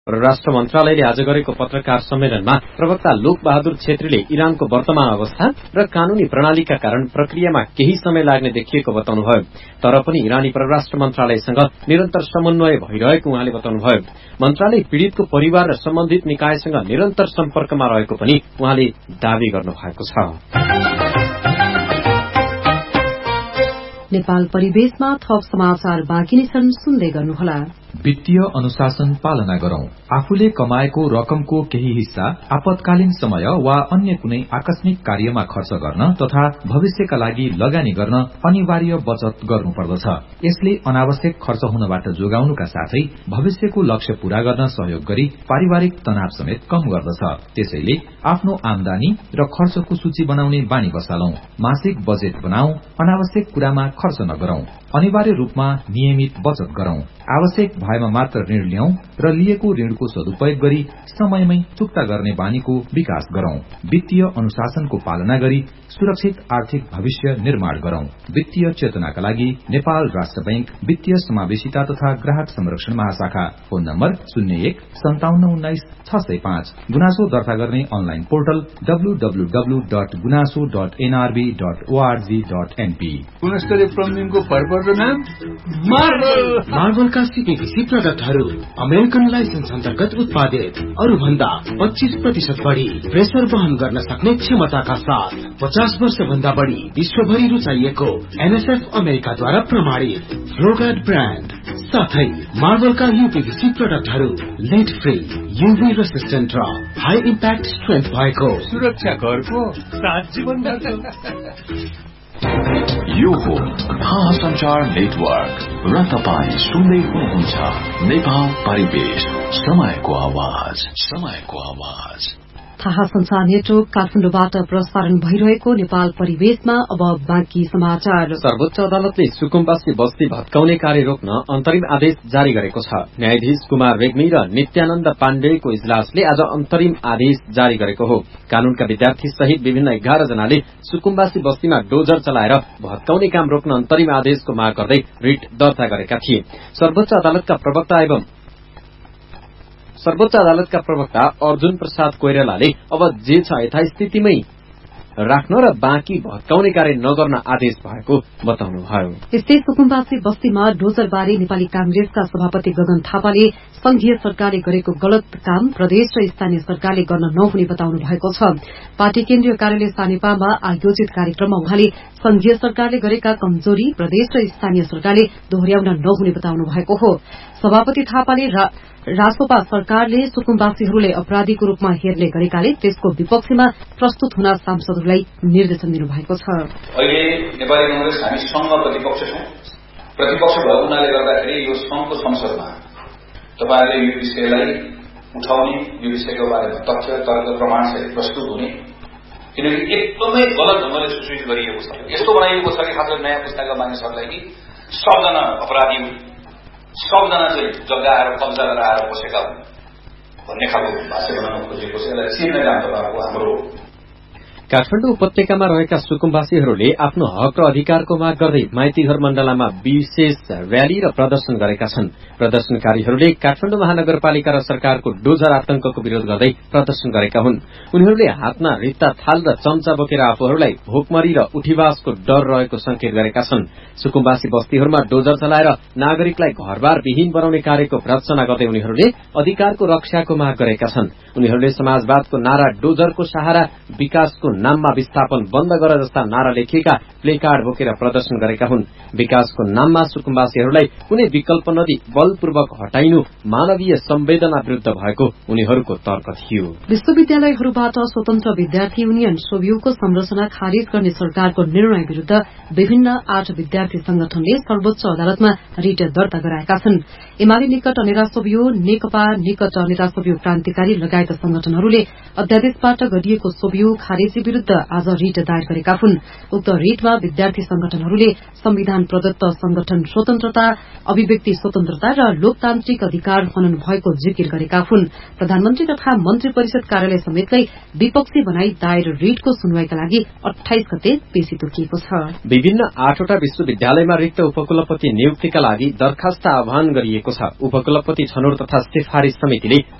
परराष्ट्र मन्त्रालयले आज गरेको पत्रकार सम्मेलनमा प्रवक्ता लोकबहादुर छेत्रीले इरानको वर्तमान अवस्था र कानूनी प्रणालीका कारण प्रक्रियामा केही समय लाग्ने देखिएको बताउनुभयो। तर पनि इरानी परराष्ट्र मन्त्रालयसँग निरन्तर समन्वय भइरहेको उहाँले बताउनुभयो। मन्त्रालय पीड़ितको परिवार र सम्बन्धित निकायसँग निरन्तर सम्पर्कमा रहेको पनि उहाँले दावी गर्नुभएको छ। नेपाल परिवेशमा थप समाचार बाँकी नै छन्, सुन्दै गर्नुहोला। वित्तीय अनुशासन पालना गरौं। आफूले कमाएको रकमको केही हिस्सा आपतकालीन समय वा अन्य कुनै आकस्मिक कार्यमा खर्च गर्न तथा भविष्यका लागि लगानी गर्न अनिवार्य बचत गर्नुपर्दछ। यसले अनावश्यक खर्च हुनबाट जोगाउनुका साथै भविष्यको लक्ष्य पूरा गर्न सहयोग गरी पारिवारिक तनाव समेत कम गर्दछ। त्यसैले आफ्नो आमदानी र खर्चको सूची बनाउने बानी बसालौं। मासिक बजेट बनाऊ, अनावश्यक कुरामा खर्च नगरौं। अनिवार्य रूपमा नियमित बचत गरौं। आवश्यक भएमा मात्र ऋण ल्याउँ र लिएको ऋणको सदुपयोग गरी समयमै चुक्ता गर्ने बानीको विकास गरौं। वित्तीय अनुशासनको पालना गरी सुरक्षित आर्थिक भविष्य निर्माण गरौं। वित्तीय चेतनाका लागि नेपाल राष्ट्र बैंक वित्तीय समावेशिता तथा ग्राहक संरक्षण महाशाखा। Phone number 01-5719-605। गुनासो दर्ता गर्ने अनलाइन पोर्टल www.gunaso.nrb.org.np। गुणस्तरीय प्लम्बिङको भरपर्दो नाम मार्बलका सीपीभीसी प्रडक्टहरू अमेरिकन लाइसेन्स अन्तर्गत उत्पादित, अरू भन्दा 25% बढ़ी प्रेसर वहन गर्न सक्ने क्षमताका साथ 50 वर्ष भन्दा बढ़ी विश्वभरि रुचाइएको एनएसएफ अमेरिकाद्वारा प्रमाणित फ्लोगार्ड ब्रान्ड साथै मार्बलका यूपीभीसी प्रडक्टहरू लेड फ्री, यूभी रेसिस्टेन्ट र हाई इम्प्याक्ट स्ट्रेन्थ भएको सुरक्षा घरको 7 जीवन यो हो महासञ्चार नेटवर्क र तपाईं सुन्दै हुनुहुन्छ नेपाल परिवेश, समयको आवाज। थाहा संचार नेटवर्क काठमाडौँबाट प्रसारण भइरहेको नेपाल परिवेशमा अब बाँकी समाचार। सर्वोच्च अदालतले सुकुम्बासी बस्ती भत्काउने कार्य रोक्न अन्तरिम आदेश जारी गरेको छ। न्यायाधीश कुमार रेग्मी र नित्यानन्द पाण्डेको इजलासले आज अन्तरिम आदेश जारी गरेको हो। कानूनका विद्यार्थी सहित विभिन्न 11 जनाले सुकुम्बासी बस्तीमा डोजर चलाएर भत्काउने काम रोक्न अन्तरिम आदेशको माग गर्दै रिट दर्ता गरेका थिए। सर्वोच्च अदालतका प्रवक्ता अर्जुन प्रसाद कोइरालाले अब जे छ यथास्थितिमै राख्न र बाँकी भत्काउने कार्य नगर्न आदेश भएको बताउनुभयो। यस्तै सुकुम्बासी बस्तीमा डोजरबारे नेपाली कांग्रेसका सभापति गगन थापाले संघीय सरकारले गरेको गलत काम प्रदेश र स्थानीय सरकारले गर्न नहुने बताउनु भएको छ। पार्टी केन्द्रीय कार्यालय सानेपामा आयोजित कार्यक्रममा उहाँले संघीय सरकारले गरेका कमजोरी प्रदेश र स्थानीय सरकारले दोहोर्याउन नहुने बताउनु भएको हो। सभापति थापाले रासोपा सरकारले सुकुम्बासीहरूलाई अपराधीको रूपमा हेर्ने गरेकाले त्यसको विपक्षमा प्रस्तुत हुन सांसदहरूलाई निर्देशन दिनुभएको छ। अहिले नेपाली कांग्रेस हामी संघ प्रतिपक्ष छौं। प्रतिपक्ष भएको हुनाले गर्दाखेरि यो संघको संसदमा तपाईहरुले यो विषयलाई उठाउने, यो विषयको बारेमा तथ्य तर्क प्रमाण सहित प्रस्तुत हुने, किनकि एकदमै गलत ढंगले सूचित गरिएको छ। यस्तो बनाइएको छ कि खास गरी नयाँ पुस्ताका मानिसहरूलाई कि सबजना अपराधी हुन्, सबजना चाहिँ जग्गा आएर कब्जा गरेर आएर बसेका हुन् भन्ने खालको भाष्य बनाउन खोजेको छ। यसलाई चिर्ने काम तपाईँहरूको हाम्रो। काठमाडौँ उपत्यकामा रहेका सुकुम्बासीहरूले आफ्नो हक र अधिकारको माग गर्दै माइतीघर मण्डलामा विशेष र्याली र प्रदर्शन गरेका छन्। प्रदर्शनकारीहरूले काठमाडौँ महानगरपालिका र सरकारको डोजर आतंकको विरोध गर्दै प्रदर्शन गरेका हुन्। उनीहरूले हातमा रित्ता थाल र चम्चा बोकेर आफूहरूलाई भोकमरी र उठीवासको डर रहेको संकेत गरेका छन्। सुकुम्बासी बस्तीहरूमा डोजर चलाएर नागरिकलाई घरबार विहीन बनाउने कार्यको भर्त्सना गर्दै उनीहरूले अधिकारको रक्षाको माग गरेका छन्। उनीहरूले समाजवादको नारा डोजरको सहारा विकासको नाममा विस्थापन बन्द गर जस्ता नारा लेखिएका प्लेकार्ड बोकेर प्रदर्शन गरेका हुन्। विकासको नाममा सुकुम्बासीहरूलाई कुनै विकल्प नदी बलपूर्वक हटाइनु मानवीय संवेदना विरूद्ध भएको उनीहरूको तर्क थियो। विश्वविद्यालयहरूबाट स्वतन्त्र विद्यार्थी युनियन सोभियुको संरचना खारिज गर्ने सरकारको निर्णय विरूद्ध विभिन्न 8 विद्यार्थी संगठनले सर्वोच्च अदालतमा रिट दर्ता गराएका छन्। एमाले निकट नेता सोभियु, नेकपा निकट नेता सोभियु क्रान्तिकारी लगायत संगठनहरूले अध्यादेशबाट गरिएको सोभियु खारेजी विरूद्ध आज रिट दायर गरेका हुन्। उक्त रिटमा विद्यार्थी संगठनहरूले संविधान प्रदत्त संगठन स्वतन्त्रता, अभिव्यक्ति स्वतन्त्रता र लोकतान्त्रिक अधिकार हनन भएको जिकिर गरेका हुन्। प्रधानमन्त्री तथा मन्त्री परिषद कार्यालय समेतलाई विपक्षी बनाई दायर रिटको सुनवाईका लागि 28 गते पेशी तोकिएको छ। विभिन्न 8वटा विश्वविद्यालयमा रिक्त उपकुलपति नियुक्तिका लागि दरखास्त आह्वान गरिएको छ। उपकुलपति छनौट तथा सिफारिश समितिले